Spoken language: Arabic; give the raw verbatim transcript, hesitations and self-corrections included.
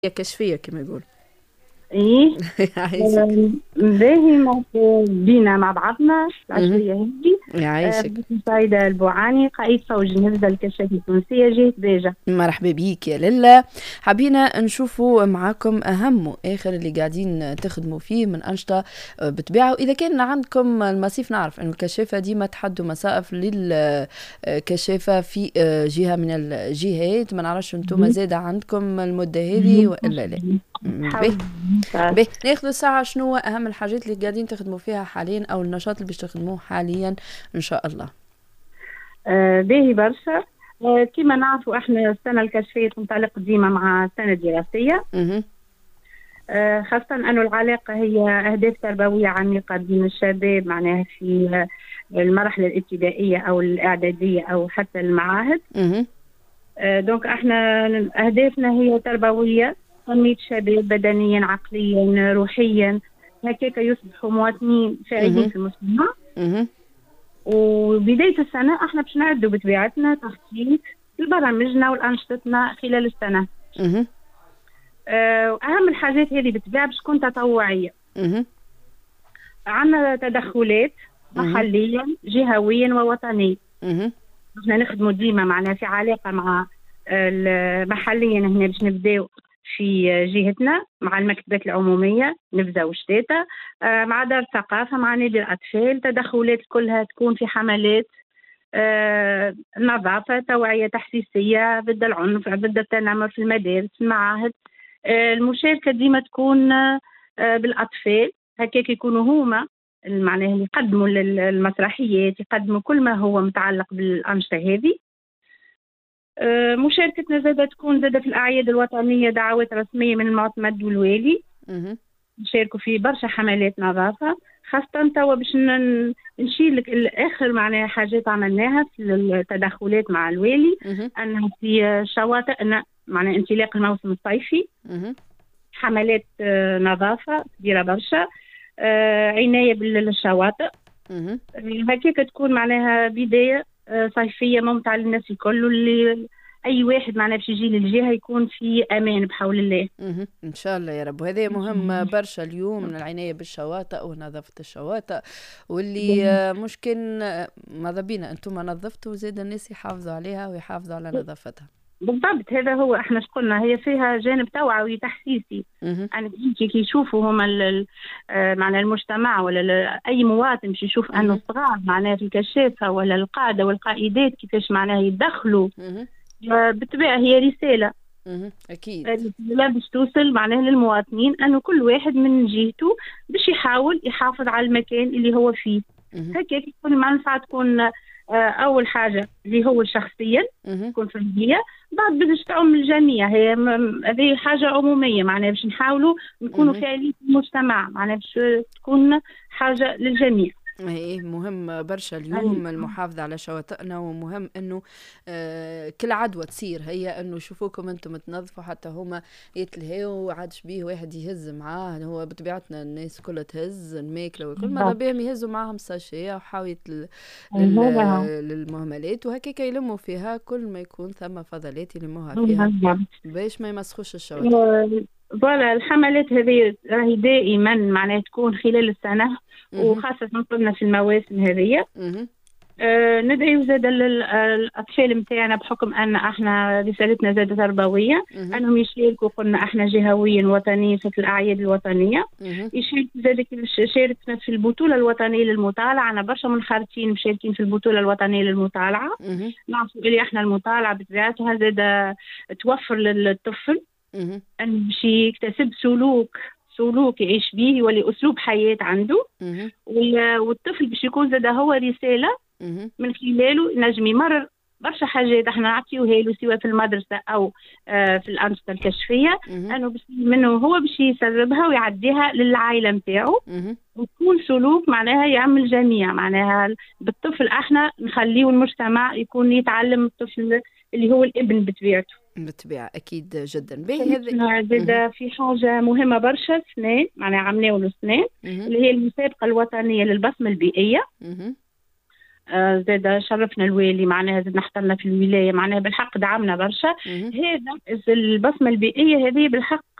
هي كشفية كما يقول. ايه. يعيشك. باهي مع- بينا مع بعضنا مهم. العشرية هذي. آه، يعيشك. باسم سعيدة البوعاني، قائد فوج النبذة الكشافة التونسية جهة باجة. مرحبا بيك يا للا. حبينا نشوفوا معاكم أهم وآخر اللي قاعدين تخدموا فيه من أنشطة آه، بطبيعة، وإذا كان عندكم المصيف نعرف أن الكشافة ديما تحدوا مسائف للكشافة في آه، جهة من الجهات. ما نعرفش أنتم مهم. زادة عندكم المدة هذه مهم. وإلا لا؟ م، به حاول. طيب. به ناخذ ساعة شنو أهم الحاجات اللي قاعدين تخدموا فيها حاليا أو النشاط اللي باش تخدموه حاليا إن شاء الله. آه، باهي برشا. آه، كما نعرفوا احنا السنة الكشفية تنطلق ديما مع السنة الدراسية. مهم. آه، خاصة أنه العلاقة هي أهداف تربوية عميقة بين الشباب، معناها في آه، المرحلة الابتدائية أو الإعدادية أو حتى المعاهد. مهم. آه، دونك احنا اهدافنا هي تربويه، تنميه الشباب بدنيا عقليا روحيا، هكاك يصبحوا مواطنين فاعلين مهم. في المجتمع. مهم. وبدايه السنه احنا باش نعدوا بطبيعتنا تخطيط لبرامجنا والانشطتنا خلال السنه. مهم. آه، واهم الحاجات هذه بالطبيعه باش تكون تطوعيه. مهم. عندنا تدخلات مهم. محليا جهويا ووطنيا. مهم. احنا نخدموا ديما معنا في علاقه مع ال- محليا هنا باش نبداو في جهتنا مع المكتبات العمومية نبذة وشتاتة، آه، مع دار الثقافة، مع نادي الأطفال. تدخلات كلها تكون في حملات آه، نظافة، توعية تحسيسية ضد العنف ضد التنمر في المدارس في المعاهد. آه، المشاركة ديما تكون آه، بالأطفال، هكاك يكونوا هما معناها اللي يقدموا لل- المسرحيات، يقدموا كل ما هو متعلق بالأنشطة هذه. آه، مشاركتنا زادة تكون زادة في الأعياد الوطنية، دعوات رسمية من المعتمد والوالي. مهم. نشاركوا في برشا حملات نظافة، خاصة توا باش ن- نشيل لك الآخر معناها حاجات عملناها في التدخلات مع الوالي. مهم. أنها في شواطئنا معناها انطلاق الموسم الصيفي مهم. حملات آه، نظافة كبيرة برشا، آه، عناية بالشواطئ. مهم. هكاك تكون معناها بداية آه، صيفية ممتعة للناس الكل، واللي أي واحد معناها باش يجي للجهة يكون في أمان بحول الله. مهم. ان شاء الله يا رب. وهذا مهم برشا اليوم من العناية بالشواطئ ونظافة الشواطئ، واللي آه، مشكل آه، ماذا بينا انتم نظفتوا زاد الناس يحافظوا عليها ويحافظوا على نظافتها. بالضبط، هذا هو احنا شقلنا، هي فيها جانب توعوي تحسيسي. مهم. يعني كي كي يشوفوا هما ال- ال- آه، معناها المجتمع ولا ال- اي مواطن باش يشوف انه مهم. الصغار معناها في الكشافه ولا القاده والقائدات كيفاش معناها يتدخلوا. مهم. آه، بالطبيعه هي رساله، مهم. اكيد. رساله باش توصل معناها للمواطنين انه كل واحد من جهته باش يحاول يحافظ على المكان اللي هو فيه. مهم. هكا تكون المنفعه تكون آه، اول حاجه اللي هو شخصيا مهم. تكون فرديه، بعد باش تعم الجميع. هي م- هذه حاجه عموميه معناها باش نحاولوا نكونوا مهم. فاعلين في المجتمع، معناها باش تكون حاجه للجميع. ايه مهم برشا أي- اليوم المحافظة على شواطئنا، ومهم انه آه كل عدوى تصير هي انه يشوفوكم انتم تنظفوا حتى هما يتلهيوا، وعادش بيه واحد يهز معاه. هو بطبيعتنا الناس كلها تهز الماكلة وكل ماذا بالضبط. بهم يهزوا معاهم ساشية وحاوية لل... أي لل... هذا هو. للمهملات، وهكاك يلموا فيها كل ما يكون ثم فضلات يلموها فيها بالضبط. باش ما يمسخوش الشواطئ. آه، فوالا الحملات هذه راهي دائما معناها تكون خلال السنه، مهم. وخاصه قلنا في المواسم هذه. مهم. آه، ندعي زاد الأطفال متاعنا بحكم أن احنا رسالتنا زاد تربوية، مهم. أنهم يشاركوا. قلنا احنا جهويا وطنيا في الأعياد الوطنية، مهم. يشاركوا زاد. شاركنا في البطولة الوطنية للمطالعة، أنا برشا منخرطين مشاركين في البطولة الوطنية للمطالعة. مهم. نعرفوا اللي احنا المطالعة بطبيعتها زاد توفر للطفل مهم. أن باش يكتسب سلوك سلوك يعيش به، يولي أسلوب حياة عنده. مهم. وال- والطفل باش يكون زاد هو رسالة مهم. من خلاله نجم يمرر برشا حاجات احنا نعطيوها له سواء في المدرسة أو آه، في الأنشطة الكشفية، مهم. أنه باش منه هو باش يسربها ويعديها للعائلة متاعو، مهم. وتكون سلوك معناها يعمل الجميع. معناها بالطفل احنا نخليه المجتمع يكون يتعلم الطفل اللي هو الابن بطبيعته. بالطبيعة أكيد جدا به هذا. شاركنا مهم. زاد في حاجة مهمة برشا سنين معناها عملناه له سنين، مهم. اللي هي المسابقة الوطنية للبصمة البيئية. مهم. آه زاد شرفنا الوالي معناها، زاد احترنا في الولايه معناها بالحق دعمنا برشا. هذا البصمه البيئيه هذه بالحق